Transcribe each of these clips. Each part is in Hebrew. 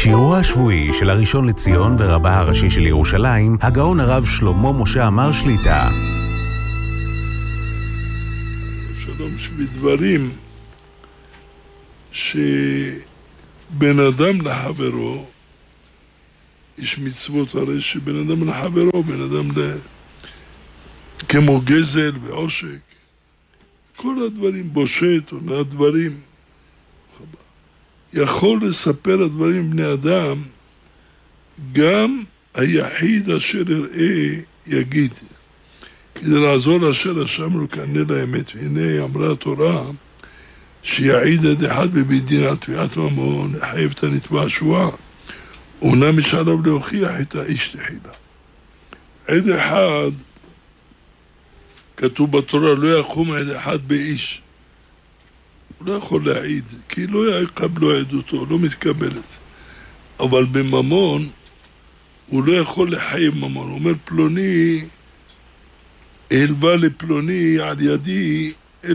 שיעור השבועי של הראשון לציון ורבה הראשי של ירושלים, הגאון הרב שלמה משה עמאר שליט"א. שלום שבדברים שבן אדם לחברו, יש מצוות הרי שבן אדם לחברו, בן אדם כמו גזל ועושק, כל הדברים, בושת, עונת דברים, יכול לספר הדברים בני אדם, גם היחיד אשר יראה יגיד, כדי לעזור אשר אשמנו כענה לאמת. והנה אמרה התורה, שיעיד עד אחד בבית דין על תביעת ממון, לחייב את הנתבע שבועה, אומנם יש עליו להוכיח את האיש תחילה. עד אחד, כתוב בתורה, לא יקום עד אחד באיש. הוא לא יכול להעיד, כי לא יקבלו עדותו, לא מתקבלת. אבל בממון, הוא לא יכול לחייב ממון. הוא אומר, פלוני, הלווה לפלוני על ידי $1,000.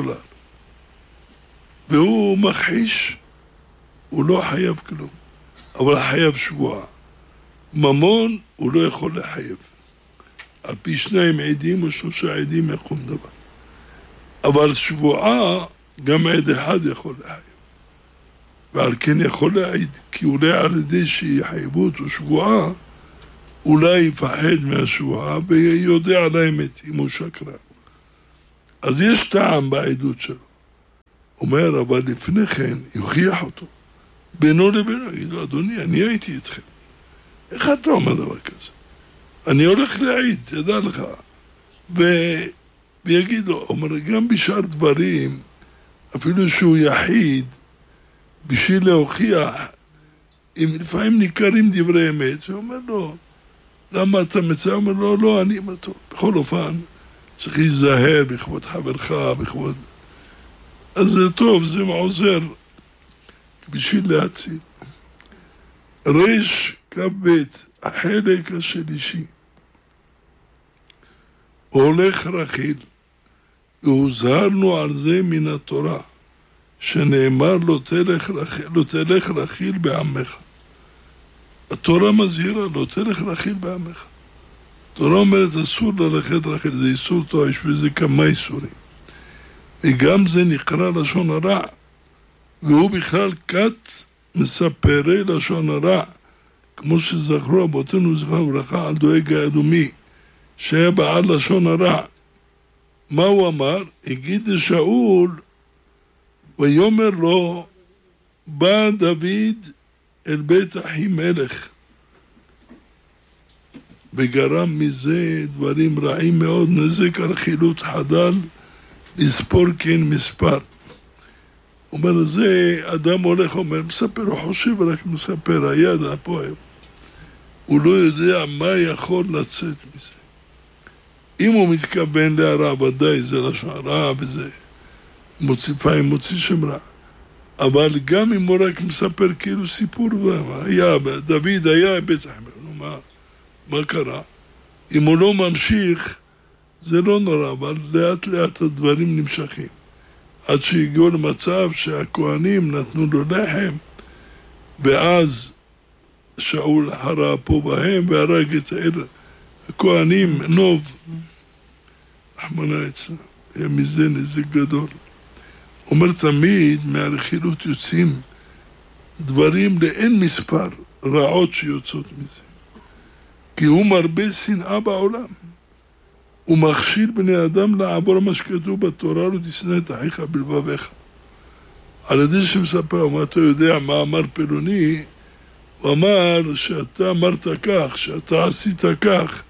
והוא מכחיש, הוא לא חייב כלום. אבל חייב שבועה. ממון, הוא לא יכול לחייב. על פי 2 עדים או 3 עדים יקום דבר. אבל שבועה, גם עד אחד יכול להעיד. ועל כן יכול להעיד, כי אולי על ידי שיחייבו אותו שבועה, אולי יפחד מהשבועה ויודע על האמת, אם הוא שקרן. אז יש טעם בעדות שלו. אומר, אבל לפני כן יוכיח אותו. בינו לבינו, יגיד לו, אדוני, אני הייתי איתכם. איך אתה אומר דבר כזה? אני הולך להעיד, תדע לך. ויגיד לו, אומר, גם בשאר דברים, אפילו שהוא יחיד, בשביל להוכיח, אם לפעמים ניכרים דברי אמת, הוא אומר לו, למה אתה מצא? הוא אומר לו, לא, אני אומר טוב. בכל אופן, צריך להיזהר בכבוד חברך, בכבוד... אז זה טוב, זה עוזר בשביל להציל. ריש כ"ב, החלק השלישי. הולך רכיל, והוזהרנו על זה מן התורה, שנאמר לא תלך רכיל בעמך. התורה מזהירה, לא תלך רכיל בעמך. התורה אומרת, אסור ללכת רכיל, זה איסור תורה, יש בזה כמה איסורים. וגם זה נקרא לשון הרע, והוא בכלל כת מספרי לשון הרע, כמו שזכרו אבותינו זכרם ברכה על דואג האדומי, שהיה בעל לשון הרע. מה הוא אמר? הגיד לשאול, ויאמר לו, בא דוד אל בית אחי מלך, וגרם מזה דברים רעים מאוד, נזק על חילות חדל, לספור כן מספר. אומר, זה אדם הולך, אומר, מספר, הוא חושב רק מספר, היד הפועל. הוא לא יודע מה יכול לצאת מזה. אם הוא מתכוון להרע, ודאי זה לשון הרע, וזה לפעמים מוציא שם רע. אבל גם אם הוא רק מספר כאילו סיפור, דוד היה בית אחמר, מה קרה? אם הוא לא ממשיך, זה לא נורא, אבל לאט לאט הדברים נמשכים. עד שהגיעו למצב שהכהנים נתנו לו לחם, ואז שאול הרע פה בהם, והרג את האלה. הכהנים, נוב, רחמנא אצלם, היה מזה נזק גדול. אומר תמיד, מהרכילות יוצאים דברים לאין מספר רעות שיוצאות מזה. כי הוא מרבה שנאה בעולם. הוא מכשיל בני אדם לעבור מה שכתוב בתורה, לא תשנא את אחיך בלבביך. על ידי שמספר, מה אתה יודע מה אמר פלוני, הוא אמר שאתה אמרת כך, שאתה עשית כך.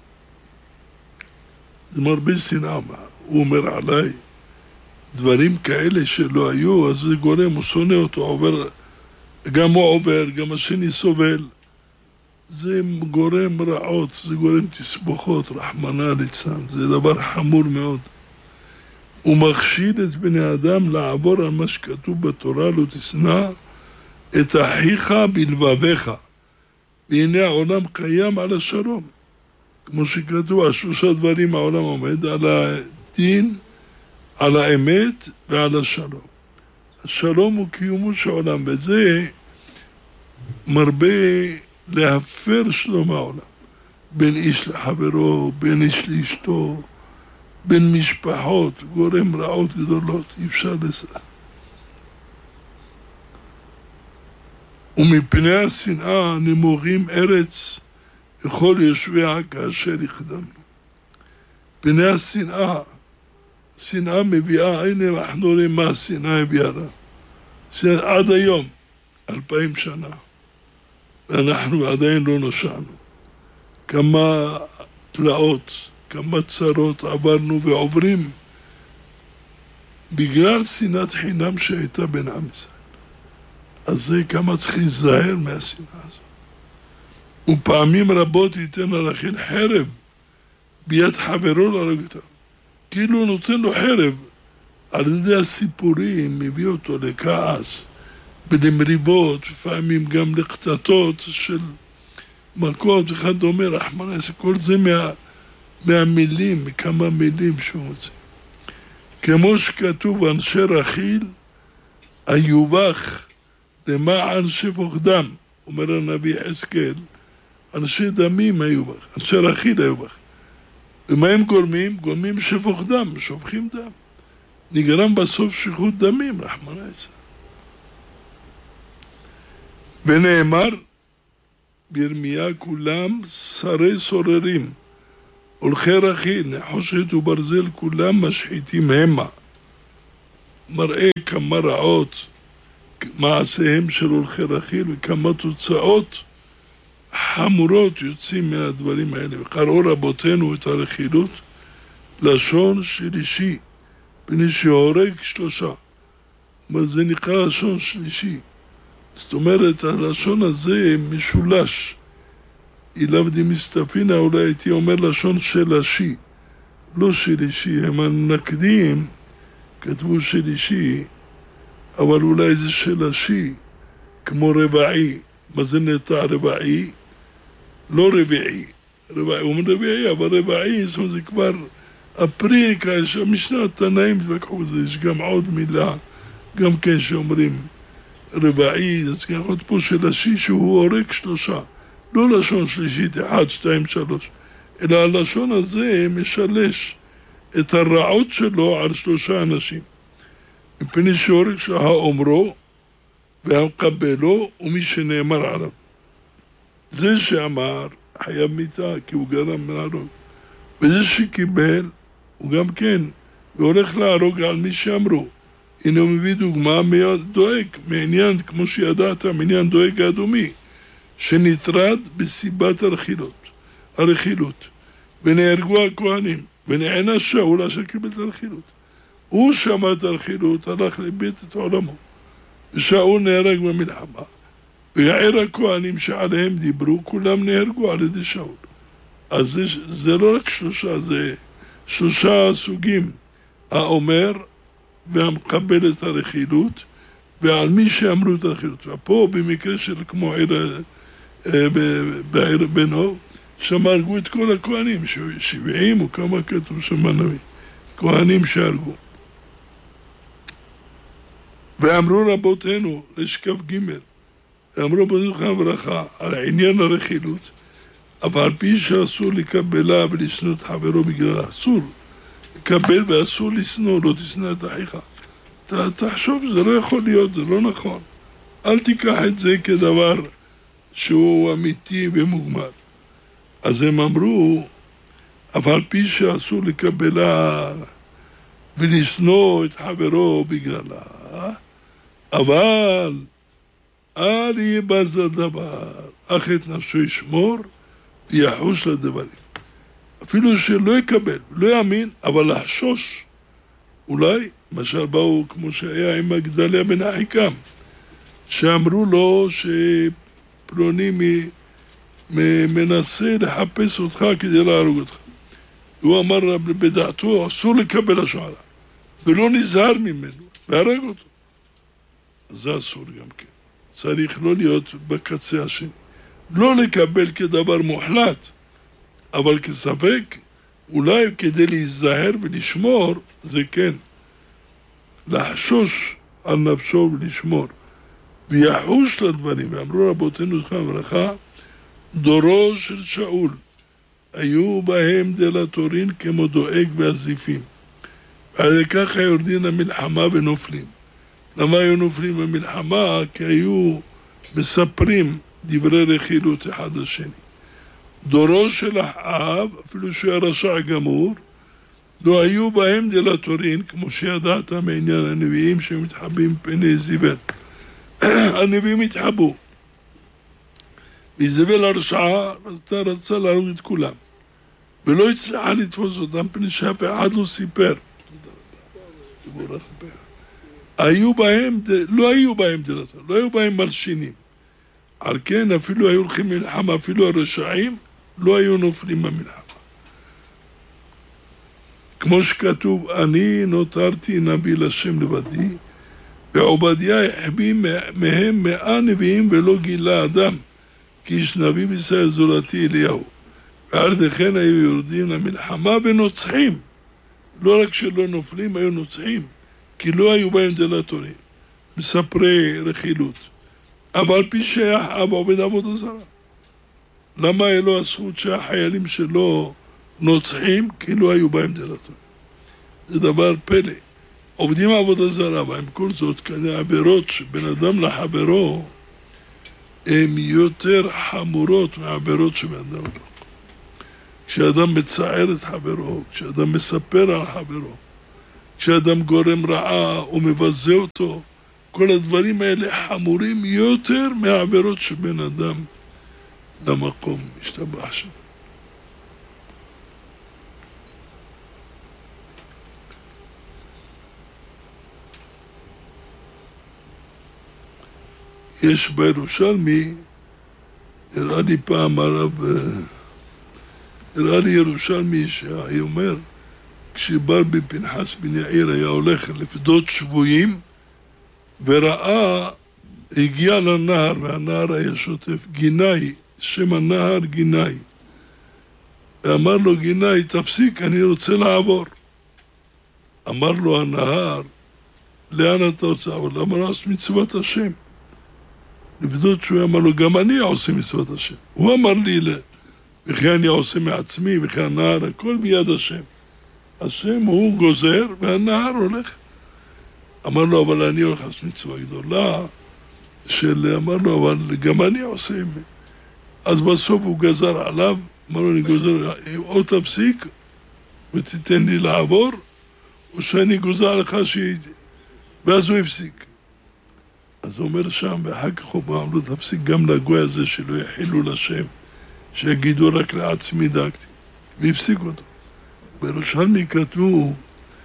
זה מרבה שנאה, הוא אומר עליי, דברים כאלה שלא היו, אז זה גורם, הוא שונא אותו, עובר, גם הוא עובר, גם השני סובל. זה גורם רעות, זה גורם תסבוכות, רחמנא ליצלן, זה דבר חמור מאוד. הוא מכשיל את בני אדם לעבור על מה שכתוב בתורה, לא תשנא את אחיך בלבביך. והנה העולם קיים על השלום. כמו שכתוב, על 3 דברים העולם עומד, על הדין, על האמת ועל השלום. השלום הוא קיומו של העולם, וזה מרבה להפר שלום העולם, בין איש לחברו, בין איש לאשתו, בין משפחות, גורם רעות גדולות, אי אפשר לסדר. ומפני השנאה נמורים ארץ וכל יושביה כאשר יחדמנו. פני השנאה, שנאה מביאה, הנה אנחנו רואים מה השנאה הביאה לה. עד היום, 2000 שנה, אנחנו עדיין לא נושענו. כמה תלאות, כמה צרות עברנו ועוברים בגלל שנאת חינם שהייתה בין עם ישראל. אז זה כמה צריך להיזהר מהשנאה הזו. ופעמים רבות ייתן הרחיל חרב ביד חברו להרוג אותם. כאילו הוא נותן לו חרב, על ידי הסיפורים מביא אותו לכעס, ולמריבות, לפעמים גם לקטטות של מכות, אחד אומר, רחמנא, כל זה מהמילים, מכמה מילים שהוא מוצא. כמו שכתוב, אנשי רחיל, היובך למען שפוך דם, אומר הנביא חזקאל, אנשי דמים היובך, אנשי רחיל היובך. ומה הם גורמים? גורמים שפוך דם, שופכים דם. נגרם בסוף שפיכות דמים, רחמנא ליצלן. ונאמר, בירמיה כולם שרי סוררים, הולכי רכיל, נחושת וברזל, כולם משחיתים המה. מראה כמה רעות מעשיהם של הולכי רכיל וכמה תוצאות חמורות יוצאים מהדברים האלה. וקראו רבותינו את הרכילות לשון שלישי, פני שהורג 3. אבל זה נקרא לשון שלישי. זאת אומרת, הלשון הזה משולש. אילב דמסתפינה, אולי הייתי אומר לשון שלשי, לא שלישי. הם הנקדים כתבו שלישי, אבל אולי זה שלשי, כמו רבעי. מה זה נטע רבעי? לא רבעי. רבעי, הוא אומר רבעי, אבל רבעי, זאת אומרת, זה כבר הפרי, המשנה התנאים התווכחו בזה, יש גם עוד מילה, גם כן שאומרים רבעי, זה צריך להיות פה שלשי שהוא הורג 3. לא לשון שלישית, 1, 2, 3, אלא הלשון הזה משלש את הרעות שלו על 3 אנשים. מפני שהורג שהאומרו והמקבלו ומי שנאמר עליו. זה שאמר חייב מיתה כי הוא גרם להרוג. וזה שקיבל הוא גם כן, והולך להרוג על מי שאמרו. הנה הוא מביא דוגמה דואג, מעניין, כמו שידעת, מעניין דואג האדומי, שנטרד בסיבת הרכילות, ונהרגו הכהנים, ונענש שאול אשר קיבל את הרכילות. הוא שמע את הרכילות, הלך לבית את עולמו, ושאול נהרג במלחמה, ויער הכהנים שעליהם דיברו, כולם נהרגו על ידי שאול. אז זה לא רק 3, זה 3 סוגים, האומר והמקבל את הרכילות, ועל מי שאמרו את הרכילות. ופה במקרה של כמו בעיר בנו, שם הרגו את כל הכהנים, 70 או כמה כתוב שם הנביא, כהנים שהרגו. ואמרו רבותינו, לשכב ג', אמרו רבותינו חיים וברכה, על עניין הרכילות, אבל על פי שאסור לקבלה ולשנוא את חברו בגלל אסור, לקבל ואסור לשנוא, לא תשנא את אחיך. תחשוב שזה לא יכול להיות, זה לא נכון. אל תיקח את זה כדבר שהוא אמיתי ומוגמר. אז הם אמרו, אבל על פי שאסור לקבלה ולשנוא את חברו בגללה, אבל אל יהיה בזה דבר, אך את נפשו ישמור ויחוש לדברים. אפילו שלא יקבל, לא יאמין, אבל לחשוש. אולי, משל באו כמו שהיה עם גדליה בן אחיקם, שאמרו לו שפלוני מנסה לחפש אותך כדי להרוג אותך. הוא אמר בדעתו, אסור לקבל השערה, ולא נזהר ממנו, והרג אותו. אז זה אסור גם כן. צריך לא להיות בקצה השני. לא לקבל כדבר מוחלט, אבל כספק, אולי כדי להיזהר ולשמור, זה כן. לחשוש על נפשו ולשמור. ויחוש לדברים, ואמרו רבותינו זכרם לברכה, דורו של שאול, היו בהם דלתורין כמו דואג והזיפים. ועל ככה יורדים למלחמה ונופלים. למה היו נופלים במלחמה? כי היו מספרים דברי רכילות אחד השני. דורו של אחאב, אפילו שהוא היה רשע גמור, לא היו בהם דלתורין, כמו שידעת מעניין הנביאים שמתחבאים פני איזבל. הנביאים התחבאו. ואיזבל הרשעה רצה להרוג את כולם. ולא הצליחה לתפוס אותם, פני שאף אחד לא סיפר. לא היו בהם דלתורין, לא היו בהם מלשינים. על כן אפילו היו הולכים מלחמה, אפילו הרשעים לא היו נופלים במלחמה. כמו שכתוב, אני נותרתי נביא לשם לבדי, ועובדיה החביא מהם 100 נביאים ולא גילה אדם, כי איש נביא בישראל זולתי אליהו. ועל דכן היו יורדים למלחמה ונוצחים. לא רק שלא נופלים, היו נוצחים, כי לא היו בהם דלתורין, מספרי רכילות. אבל פי שאחאב עובד עבודה זרה. למה היה לו הזכות שהחיילים שלו נוצחים? כי לא היו בהם דלתורין. זה דבר פלא. עובדים עבודה זרה, אבל עם כל זאת, כנראה עבירות שבין אדם לחברו, הן יותר חמורות מהעבירות שבין אדם לחברו. כשאדם מצער את חברו, כשאדם מספר על חברו, כשאדם גורם רעה או מבזה אותו, כל הדברים האלה חמורים יותר מהעבירות שבין אדם למקום משתבח שם. יש בירושלמי, הראה לי פעם הרב, הראה לי ירושלמי שהיה אומר, כשברבי פנחס בן יאיר היה הולך לפדות שבויים, וראה, הגיע לנהר, והנהר היה שוטף, גיני, שם הנהר גיני. ואמר לו גיני, תפסיק, אני רוצה לעבור. אמר לו הנהר, לאן אתה רוצה לעבור? למה לעשות מצוות השם? לפדות שהוא אמר לו, גם אני עושה מצוות השם. הוא אמר לי, וכי אני עושה מעצמי, וכי הנהר, הכל ביד השם. השם הוא גוזר, והנהר הולך. אמר לו, אבל אני הולך לעשות מצווה גדולה, אמר לו, אבל גם אני עושה. אז בסוף הוא גזר עליו, אמר לו, אני גוזר, או תפסיק ותיתן לי לעבור, או שאני גוזר לך שהייתי. ואז הוא הפסיק. אז הוא אומר שם, ואחר כך הוא אמר לו, תפסיק גם לגוי הזה שלא יחילו לשם, שיגידו רק לעצמי דאגתי. והפסיק אותו. בירושלמי כתוב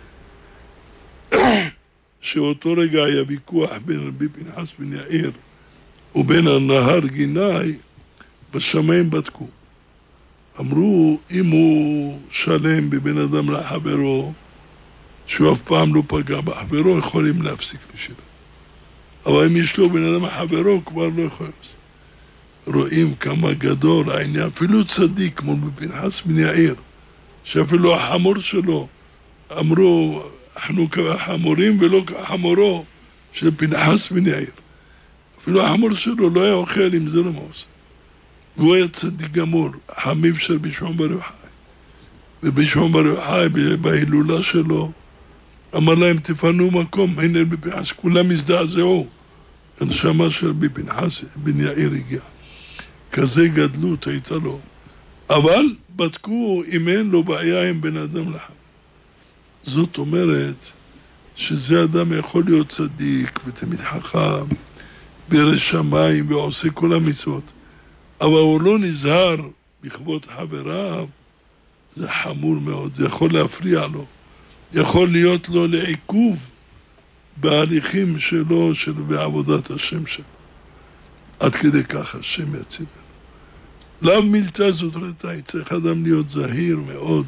שאותו רגע היה ויכוח בין רבי פנחס בן יאיר ובין הנהר גיני, בשמיים בדקו. אמרו, אם הוא שלם בבין אדם לחברו, שהוא אף פעם לא פגע בחברו, יכולים להפסיק בשבילה. אבל אם יש לו בין אדם לחברו, כבר לא יכולים להפסיק. רואים כמה גדול העניין, אפילו צדיק, כמו רבי פנחס בן יאיר, שאפילו החמור שלו, אמרו, אנחנו כחמורים ולא כחמורו של פנחס בן יאיר. אפילו החמור שלו לא היה אוכל אם זה לא מה עושה. והוא היה צדיק גמור, חמיו של רבי שמעון בר יוחאי. ורבי שמעון בר יוחאי בהילולה שלו, אמר להם, תפנו מקום, הנה רבי פנחס, כולם הזדעזעו. הנשמה של רבי פנחס בן יאיר הגיע. כזה גדלות הייתה לו. אבל בדקו אם אין לו בעיה עם בן אדם לחם. זאת אומרת שזה אדם יכול להיות צדיק ותמיד חכם, בירא שמיים ועושה כל המצוות. אבל הוא לא נזהר בכבוד חבריו, זה חמור מאוד, זה יכול להפריע לו. יכול להיות לו לעיכוב בהליכים שלו, בעבודת השם שלו. עד כדי כך השם יציב. לאו מילתא זאת רתאי, צריך אדם להיות זהיר מאוד.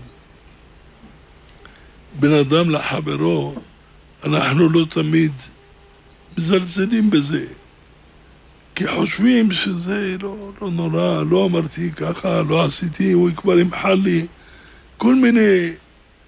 בן אדם לחברו, אנחנו לא תמיד מזלזלים בזה. כי חושבים שזה לא נורא, לא אמרתי ככה, לא עשיתי, הוא כבר ימחל לי. כל מיני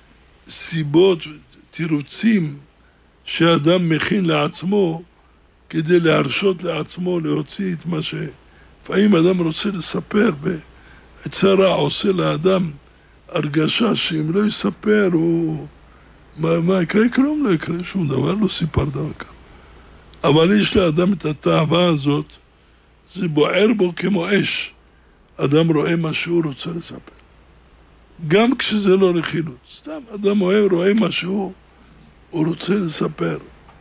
סיבות, תירוצים, שאדם מכין לעצמו, כדי להרשות לעצמו להוציא את מה ש... לפעמים אדם רוצה לספר, והצרה עושה לאדם הרגשה שאם לא יספר, הוא... מה יקרה? כלום לא יקרה, שום דבר, לא סיפר דבר כאן. אבל יש לאדם את התאווה הזאת, זה בוער בו כמו אש. אדם רואה מה שהוא רוצה לספר. גם כשזה לא רכילות. סתם, אדם רואה משהו, הוא רוצה לספר.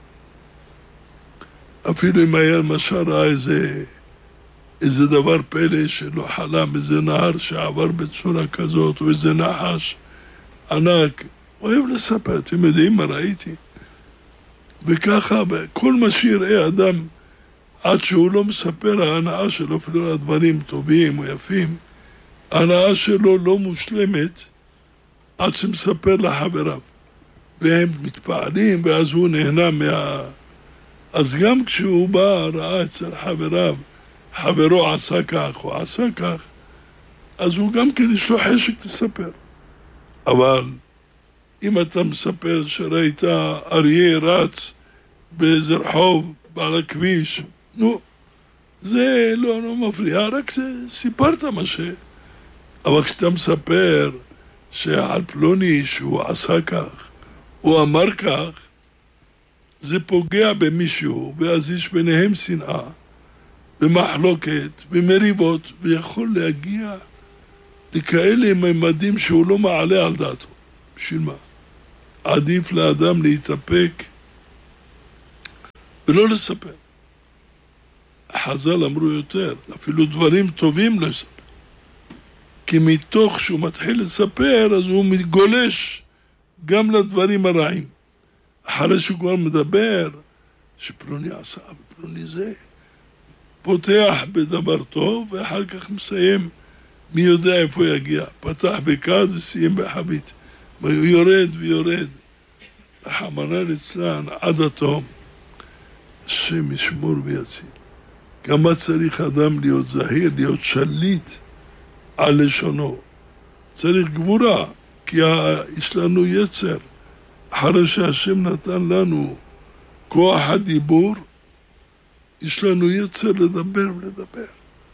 אפילו אם היה למשל ראה איזה דבר פלא שלא חלם, איזה נהר שעבר בצורה כזאת, או איזה נחש ענק, הוא אוהב לספר, אתם יודעים מה ראיתי? וככה, כל מה שיראה אדם, עד שהוא לא מספר, ההנאה שלו, אפילו על הדברים טובים או יפים, ההנאה שלו לא מושלמת, עד שמספר לחבריו. והם מתפעלים, ואז הוא נהנה אז גם כשהוא בא, ראה אצל חבריו, חברו עשה כך או עשה כך, אז הוא גם כן יש לו חשק לספר. אבל אם אתה מספר שראית אריה רץ באיזה רחוב, בעל הכביש, זה לא מפריע, רק סיפרת מה אבל כשאתה מספר שעל פלוני שהוא עשה כך, הוא אמר כך, זה פוגע במישהו, ואז יש ביניהם שנאה, ומחלוקת, ומריבות, ויכול להגיע לכאלה ממדים שהוא לא מעלה על דעתו. בשביל מה? עדיף לאדם להתאפק ולא לספר. חז"ל אמרו יותר, אפילו דברים טובים לא לספר. כי מתוך שהוא מתחיל לספר, אז הוא מתגולש גם לדברים הרעים. אחרי שהוא כבר מדבר, שפלוני עשה, ופלוני זה, פותח בדבר טוב, ואחר כך מסיים, מי יודע איפה יגיע. פתח בכד וסיים בחבית. הוא יורד ויורד. רחמנא ליצלן עד התום. השם ישמור ויציל. כמה צריך אדם להיות זהיר, להיות שליט על לשונו. צריך גבורה, כי יש לנו יצר. אחרי שהשם נתן לנו כוח הדיבור, יש לנו יצר לדבר ולדבר.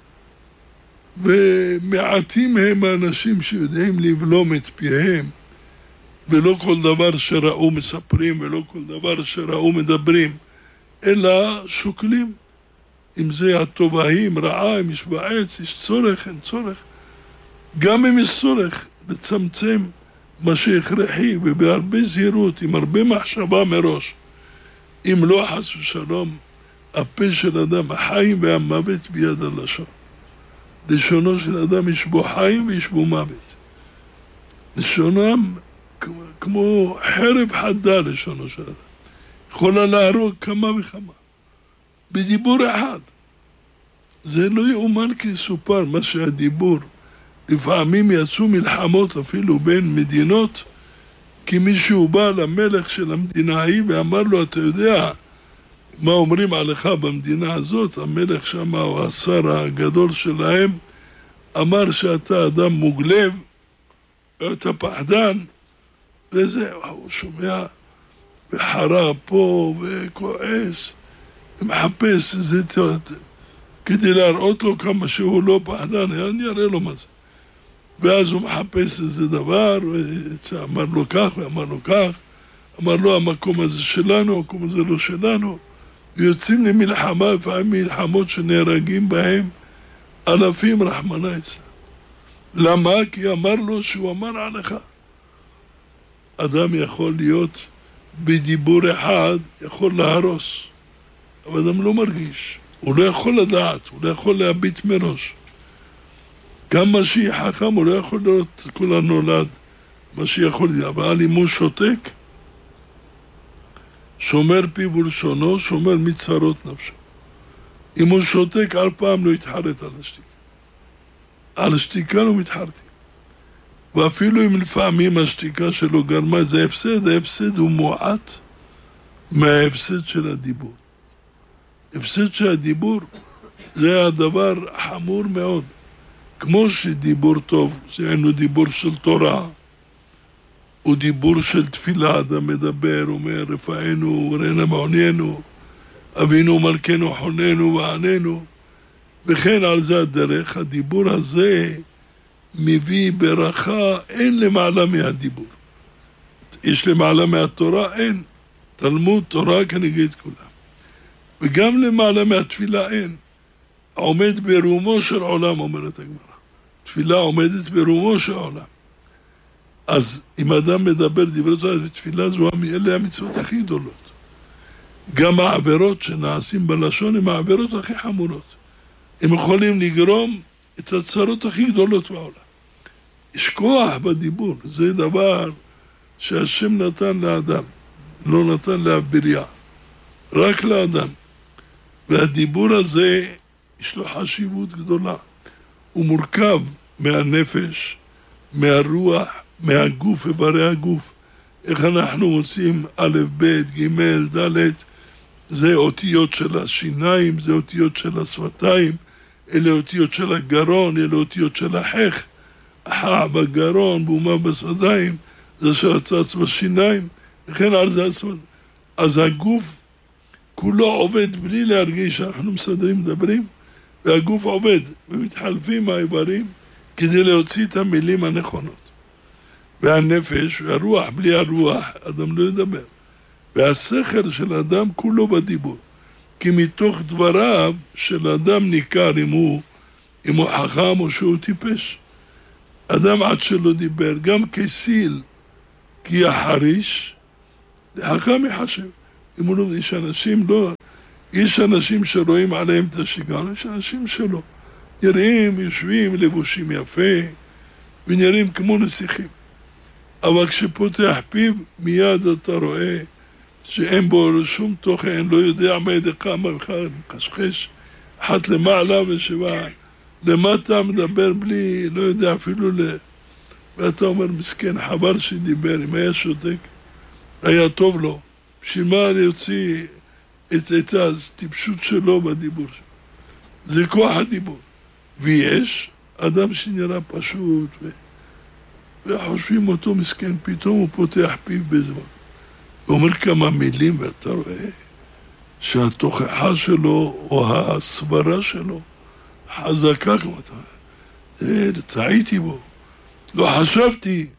ומעטים הם האנשים שיודעים לבלום את פיהם, ולא כל דבר שראו מספרים, ולא כל דבר שראו מדברים, אלא שוקלים. אם זה הטובעים, רעה, אם יש בעץ, יש צורך, אין צורך. גם אם יש צורך לצמצם מה שהכרחי, ובהרבה זהירות, עם הרבה מחשבה מראש. אם לא חס ושלום, הפה של אדם, החיים והמוות ביד הלשון. לשונו של אדם יש בו חיים ויש בו מוות. לשונם כמו חרב חדה לשונו של אדם. יכולה להרוג כמה וכמה. בדיבור אחד. זה לא יאומן כי סופר מה שהדיבור. לפעמים יצאו מלחמות אפילו בין מדינות, כי מישהו בא למלך של המדינה ההיא ואמר לו, אתה יודע מה אומרים עליך במדינה הזאת? המלך שם, או השר הגדול שלהם, אמר שאתה אדם מוגלב, אתה פחדן, וזה, הוא שומע וחרה פה וכועס, ומחפש איזה כדי להראות לו כמה שהוא לא פחדן, אני אראה לו מה זה. ואז הוא מחפש איזה דבר, ואמר לו כך ואמר לו כך, אמר לו המקום הזה שלנו, המקום הזה לא שלנו, ויוצאים למלחמה, לפעמים מלחמות שנהרגים בהם אלפים רחמנא ליצלן. למה? כי אמר לו שהוא אמר עליך. אדם יכול להיות בדיבור אחד, יכול להרוס, אבל אדם לא מרגיש, הוא לא יכול לדעת, הוא לא יכול להביט מראש. כמה שיהיה חכם, הוא לא יכול לראות כל הנולד, מה שיכול להיות. אבל אם הוא שותק, שומר פיו ולשונו, שומר מצרות נפשו. אם הוא שותק, על פעם לא יתחרט על השתיקה. על השתיקה לא מתחרטים. ואפילו אם לפעמים השתיקה שלו גרמה איזה הפסד, ההפסד הוא מועט מההפסד של הדיבור. הפסד של הדיבור זה הדבר חמור מאוד. כמו שדיבור טוב, זה אינו דיבור של תורה, הוא דיבור של תפילה, אדם מדבר, אומר, רפאנו, רנה מעוניינו, אבינו מלכנו חוננו ועננו, וכן על זה הדרך. הדיבור הזה מביא ברכה, אין למעלה מהדיבור. יש למעלה מהתורה? אין. תלמוד תורה כנגד כולם. וגם למעלה מהתפילה אין. עומד ברומו של עולם, אומרת הגמרא. תפילה עומדת ברומו של עולם. אז אם אדם מדבר דברי תורה ותפילה, אלה המצוות הכי גדולות. גם העבירות שנעשים בלשון הם העבירות הכי חמורות. הם יכולים לגרום את הצרות הכי גדולות בעולם. יש כוח בדיבור, זה דבר שהשם נתן לאדם, לא נתן לאבבריה, רק לאדם. והדיבור הזה יש לו חשיבות גדולה. הוא מורכב מהנפש, מהרוח, מהגוף, איברי הגוף. איך אנחנו מוצאים א', ב', ג', ד', זה אותיות של השיניים, זה אותיות של השפתיים, אלה אותיות של הגרון, אלה אותיות של החך, החע בגרון, בומה בשפתיים, זה שרצץ בשיניים, וכן על זה השפתיים. אז הגוף כולו עובד בלי להרגיש שאנחנו מסדרים, מדברים, והגוף עובד, ומתחלפים האיברים כדי להוציא את המילים הנכונות. והנפש והרוח, בלי הרוח, אדם לא ידבר. והשכל של אדם כולו בדיבור. כי מתוך דבריו של אדם ניכר אם הוא חכם או שהוא טיפש. אדם עד שלא דיבר, גם כסיל, כי החריש, חכם יחשב. אם הוא לא, יש אנשים שרואים עליהם את השיגעון, יש אנשים שלא. נראים, יושבים, לבושים יפה, ונראים כמו נסיכים. אבל כשפותח פיו, מיד אתה רואה שאין בו שום תוכן, לא יודע מה ידי כמה בכלל, מקשקש, אחת למעלה ושבעה, למטה מדבר בלי, לא יודע אפילו ואתה אומר, מסכן, חבל שדיבר, אם היה שותק, היה טוב לו, בשביל מה להוציא את הטיפשות שלו בדיבור שלו. זה כוח הדיבור. ויש אדם שנראה פשוט, וחושבים אותו מסכן, פתאום הוא פותח פיו בזמן. הוא אומר כמה מילים, ואתה רואה שהתוכחה שלו, או הסברה שלו, חזקה כמו אתה. טעיתי בו. לא חשבתי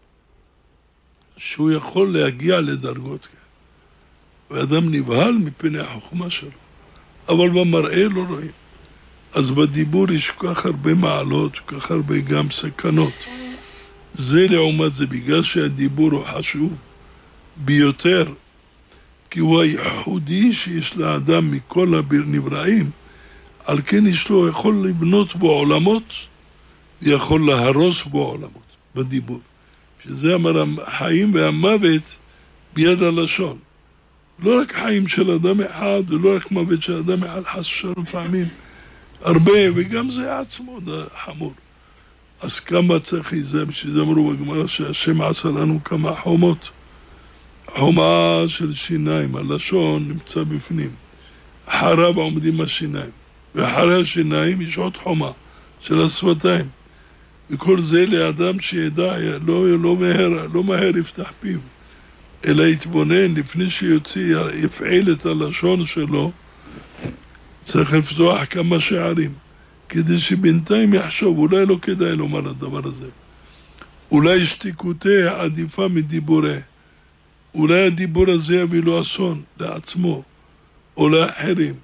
שהוא יכול להגיע לדרגות כאלה. ואדם נבהל מפני החוכמה שלו. אבל במראה לא רואים. אז בדיבור יש כך הרבה מעלות, כך הרבה גם סכנות. זה לעומת זה, בגלל שהדיבור הוא חשוב ביותר, כי הוא הייחודי שיש לאדם מכל הנבראים, על כן יש לו יכול לבנות בו עולמות, ויכול להרוס בו עולמות, בדיבור. שזה אמר, החיים והמוות ביד הלשון. לא רק חיים של אדם אחד, ולא רק מוות של אדם אחד, חס ושלום פעמים, הרבה, וגם זה עצמו חמור. אז כמה צריך זה, בשביל זה אמרו בגמרא שהשם עשה לנו כמה חומות. חומה של שיניים, הלשון נמצא בפנים. אחריו עומדים השיניים. ואחרי השיניים יש עוד חומה של השפתיים. וכל זה לאדם שידע, לא מהר יפתח פיו, אלא יתבונן לפני שיוציא, יפעיל את הלשון שלו, צריך לפתוח כמה שערים. כדי שבינתיים יחשוב, אולי לא כדאי לומר הדבר הזה. אולי שתיקותי עדיפה מדיבורי. אולי הדיבור הזה יביא לו אסון לעצמו, או לאחרים.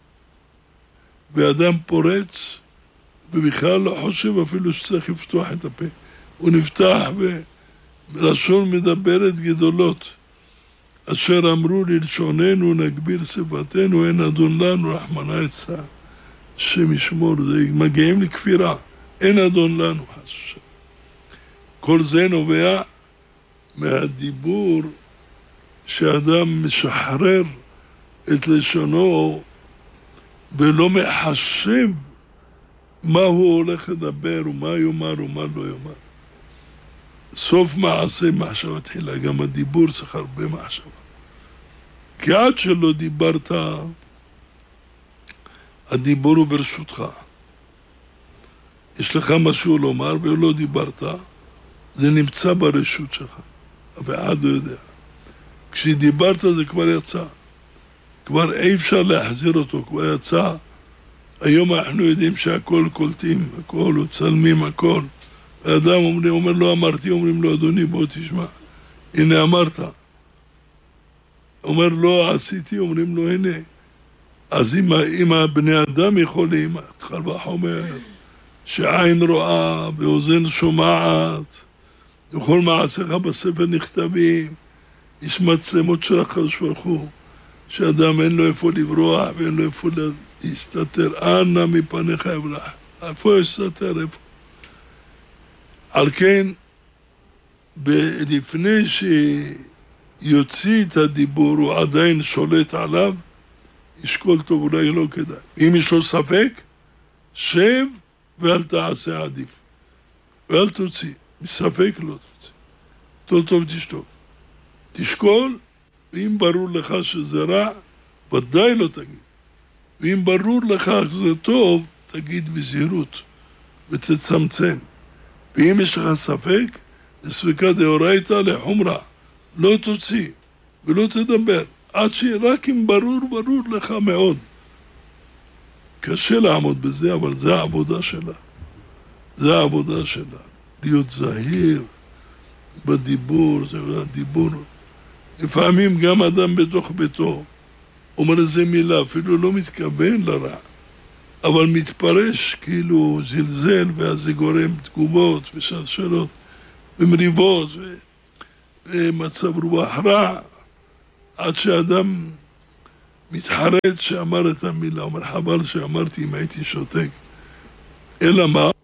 ואדם פורץ, ובכלל לא חושב אפילו שצריך לפתוח את הפה. הוא נפתח ולשון מדברת גדולות. אשר אמרו ללשוננו נגביר שפתנו, אין אדון לנו רחמנא יצא. השם ישמור, זה מגיעים לכפירה, אין אדון לנו, חס ושלום. כל זה נובע מהדיבור שאדם משחרר את לשונו ולא מחשב מה הוא הולך לדבר ומה יאמר ומה לא יאמר. סוף מעשה מחשבה תחילה, גם הדיבור צריך הרבה מחשבה. כי עד שלא דיברת, הדיבור הוא ברשותך. יש לך משהו לומר ולא דיברת, זה נמצא ברשות שלך, אבל עד לא יודע. כשדיברת זה כבר יצא. כבר אי אפשר להחזיר אותו, כבר יצא. היום אנחנו יודעים שהכל קולטים, הכל, צלמים הכל. האדם אומר לא אמרתי, אומרים לו אדוני בוא תשמע, הנה אמרת. אומר לא עשיתי, אומרים לו הנה. אז אם הבני אדם יכולים, קל וחומר, שעין רואה ואוזן שומעת, וכל מעשיך בספר נכתבים, יש מצלמות של הקדוש ברוך הוא, שאדם אין לו איפה לברוח ואין לו איפה להסתתר, אנא מפניך אברח. איפה יסתתר, איפה? על כן, לפני שיוציא את הדיבור, הוא עדיין שולט עליו, ישקול טוב, אולי לא כדאי. אם יש לו ספק, שב ואל תעשה עדיף. ואל תוציא, מספק לא תוציא. טוב תשתוק. תשקול, ואם ברור לך שזה רע, ודאי לא תגיד. ואם ברור לך שזה טוב, תגיד בזהירות, ותצמצם. ואם יש לך ספק, לספקה דאורייתא לחומרה, לא תוציא ולא תדבר, עד שרק אם ברור לך מאוד. קשה לעמוד בזה, אבל זה העבודה שלה. זה העבודה שלה. להיות זהיר בדיבור, זה הדיבור. לפעמים גם אדם בתוך ביתו אומר איזה מילה, אפילו לא מתכוון לרע, אבל מתפרש כאילו זלזל, ואז זה גורם תגובות ושלשלות ומריבות ומצב רוח רע, עד שאדם מתחרט שאמר את המילה, אומר חבל שאמרתי אם הייתי שותק. אלא מה?